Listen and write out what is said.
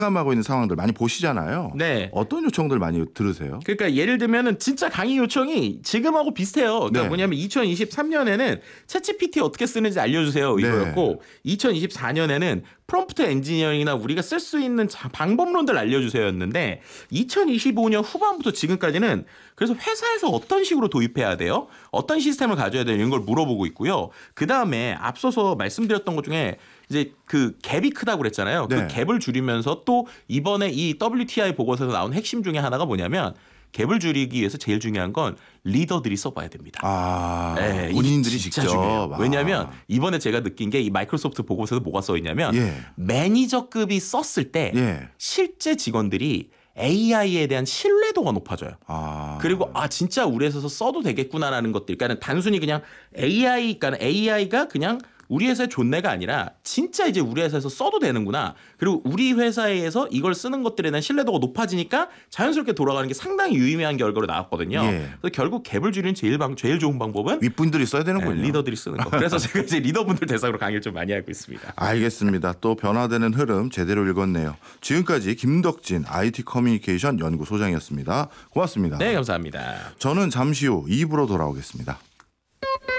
감하고 있는 상황들 많이 보시잖아요. 네. 어떤 요청들 많이 들으세요? 그러니까 예를 들면은 진짜 강의 요청이 지금하고 비슷해요. 그러니까 네. 뭐냐면 2023년에는 챗GPT 어떻게 쓰는지 알려주세요 이거였고 2024년에는 프롬프트 엔지니어링이나 우리가 쓸 수 있는 방법론들 알려주세요였는데 2025년 후반부터 지금까지는 그래서 회사에서 어떤 식으로 도입해야 돼요? 어떤 시스템을 가져야 돼요? 이런 걸 물어보고 있고요. 그 다음에 앞서서 말씀드렸던 것 중에 이제 그 갭이 크다고 그랬잖아요. 네. 그 갭을 줄이면서 또 이번에 이 WTI 보고서에서 나온 핵심 중에 하나가 뭐냐면 갭을 줄이기 위해서 제일 중요한 건 리더들이 써봐야 됩니다. 아, 네, 이게 본인들이 진짜 직접. 중요해요. 왜냐하면 아. 이번에 제가 느낀 게 이 마이크로소프트 보고서에서 뭐가 써 있냐면 예. 매니저급이 썼을 때 예. 실제 직원들이 AI에 대한 신뢰도가 높아져요. 아. 그리고 진짜 우리 회사에서 써도 되겠구나라는 것들. 그러니까 단순히 그냥 AI가 그냥 우리 회사의 존내가 아니라 진짜 이제 우리 회사에서 써도 되는구나. 그리고 우리 회사에서 이걸 쓰는 것들에 대한 신뢰도가 높아지니까 자연스럽게 돌아가는 게 상당히 유의미한 결과로 나왔거든요. 예. 그래서 결국 갭을 줄이는 제일 좋은 방법은 윗분들이 써야 되는군요. 리더들이 쓰는 거. 그래서 제가 이제 리더분들 대상으로 강의를 좀 많이 하고 있습니다. 알겠습니다. 또 변화되는 흐름 제대로 읽었네요. 지금까지 김덕진 IT 커뮤니케이션 연구소장이었습니다. 고맙습니다. 네, 감사합니다. 저는 잠시 후 2부로 돌아오겠습니다.